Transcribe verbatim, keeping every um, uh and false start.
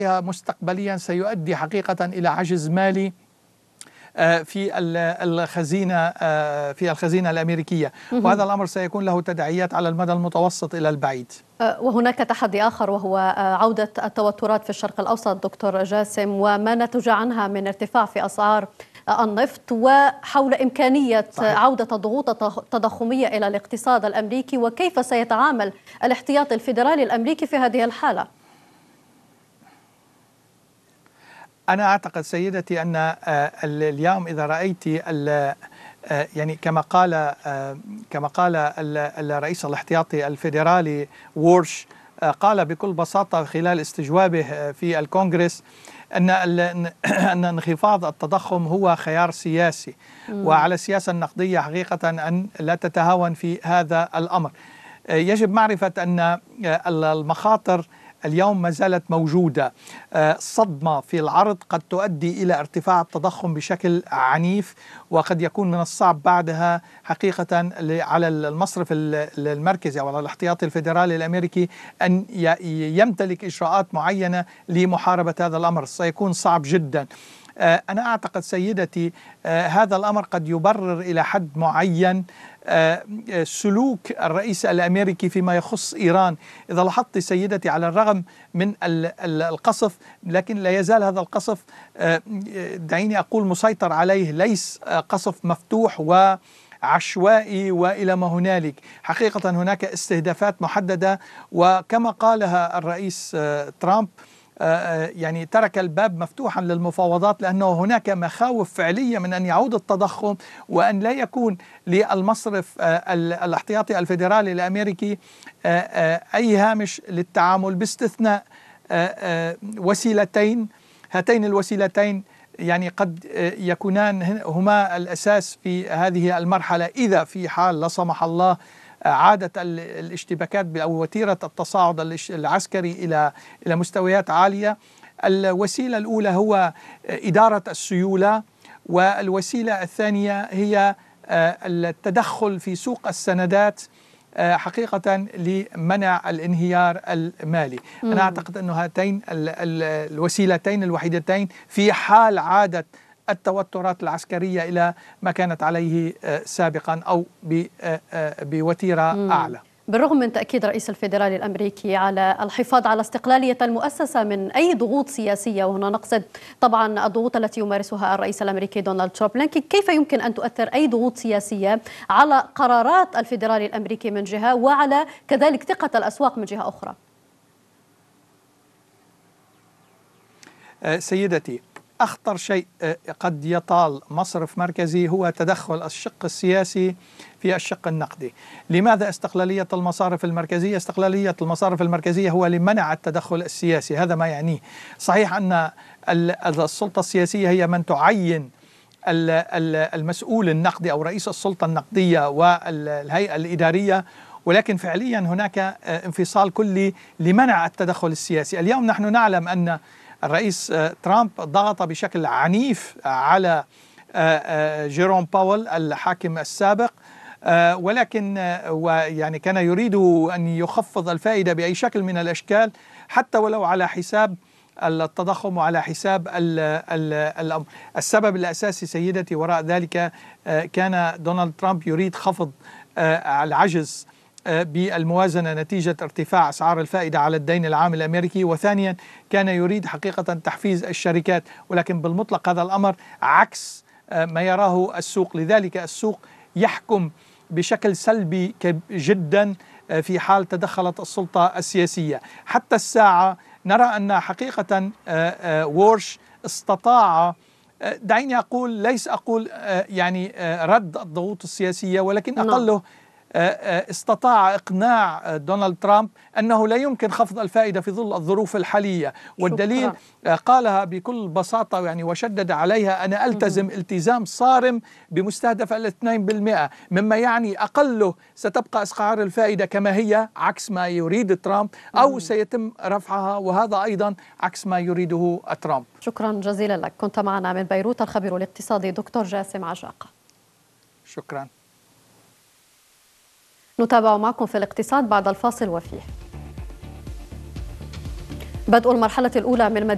مستقبليا سيؤدي حقيقة إلى عجز مالي في الخزينة في الخزينة الأمريكية، وهذا الأمر سيكون له تداعيات على المدى المتوسط إلى البعيد. وهناك تحدي آخر وهو عودة التوترات في الشرق الأوسط دكتور جاسم، وما نتج عنها من ارتفاع في أسعار النفط، وحول إمكانية صحيح. عودة الضغوط التضخمية إلى الاقتصاد الأمريكي، وكيف سيتعامل الاحتياطي الفيدرالي الأمريكي في هذه الحالة؟ أنا أعتقد سيدتي أن اليوم إذا رأيت يعني كما قال كما قال الرئيس الاحتياطي الفيدرالي وورش، قال بكل بساطة خلال استجوابه في الكونغرس أن أن انخفاض التضخم هو خيار سياسي، وعلى السياسة النقدية حقيقة أن لا تتهاون في هذا الأمر. يجب معرفة أن المخاطر اليوم ما زالت موجودة. صدمة في العرض قد تؤدي إلى ارتفاع التضخم بشكل عنيف، وقد يكون من الصعب بعدها حقيقة على المصرف المركزي أو على الاحتياطي الفيدرالي الأمريكي أن يمتلك إجراءات معينة لمحاربة هذا الأمر. سيكون صعب جدا. أنا أعتقد سيدتي هذا الأمر قد يبرر إلى حد معين سلوك الرئيس الأمريكي فيما يخص إيران. إذا لاحظت سيدتي على الرغم من القصف، لكن لا يزال هذا القصف دعيني أقول مسيطر عليه، ليس قصف مفتوح و عشوائي وإلى ما هنالك. حقيقة هناك استهدافات محددة، وكما قالها الرئيس ترامب يعني ترك الباب مفتوحا للمفاوضات، لأنه هناك مخاوف فعلية من أن يعود التضخم وأن لا يكون للمصرف الاحتياطي الفيدرالي الأمريكي أي هامش للتعامل، باستثناء وسيلتين. هاتين الوسيلتين يعني قد يكونان هما الأساس في هذه المرحلة، إذا في حال لا سمح الله عادت الاشتباكات أو وتيرة التصاعد العسكري إلى إلى مستويات عالية. الوسيلة الأولى هو إدارة السيولة، والوسيلة الثانية هي التدخل في سوق السندات حقيقة لمنع الانهيار المالي. مم. أنا أعتقد أن هاتين الوسيلتين الوحيدتين في حال عادت التوترات العسكرية إلى ما كانت عليه سابقا أو بوتيرة أعلى. بالرغم من تأكيد رئيس الفيدرالي الأمريكي على الحفاظ على استقلالية المؤسسة من أي ضغوط سياسية، وهنا نقصد طبعا الضغوط التي يمارسها الرئيس الأمريكي دونالد ترامب، لكن كيف يمكن أن تؤثر أي ضغوط سياسية على قرارات الفيدرالي الأمريكي من جهة، وعلى كذلك ثقة الأسواق من جهة أخرى؟ سيدتي، أخطر شيء قد يطال مصرف مركزي هو تدخل الشق السياسي في الشق النقدي. لماذا استقلالية المصارف المركزية؟ استقلالية المصارف المركزية هو لمنع التدخل السياسي، هذا ما يعنيه. صحيح أن السلطة السياسية هي من تعين المسؤول النقدي أو رئيس السلطة النقدية والهيئة الإدارية، ولكن فعليا هناك انفصال كلي لمنع التدخل السياسي. اليوم نحن نعلم أن الرئيس ترامب ضغط بشكل عنيف على جيروم باول الحاكم السابق، ولكن ويعني كان يريد أن يخفض الفائدة بأي شكل من الأشكال، حتى ولو على حساب التضخم وعلى حساب الأمر. السبب الأساسي سيدتي وراء ذلك كان دونالد ترامب يريد خفض العجز بالموازنة نتيجة ارتفاع أسعار الفائدة على الدين العام الأمريكي، وثانيا كان يريد حقيقة تحفيز الشركات، ولكن بالمطلق هذا الأمر عكس ما يراه السوق. لذلك السوق يحكم بشكل سلبي جدا في حال تدخلت السلطة السياسية. حتى الساعة نرى أن حقيقة وورش استطاع، دعيني أقول ليس أقول يعني رد الضغوط السياسية، ولكن أقله استطاع إقناع دونالد ترامب أنه لا يمكن خفض الفائدة في ظل الظروف الحالية، والدليل شكرا. قالها بكل بساطة يعني وشدد عليها: أنا ألتزم التزام صارم بمستهدف الاثنين بالمئة، مما يعني أقله ستبقى أسعار الفائدة كما هي عكس ما يريد ترامب، أو سيتم رفعها، وهذا أيضا عكس ما يريده ترامب. شكرا جزيلا لك. كنت معنا من بيروت الخبير الاقتصادي دكتور جاسم عجاقة. شكرا. نتابع معكم في الاقتصاد بعد الفاصل وفيه. بدء المرحلة الأولى من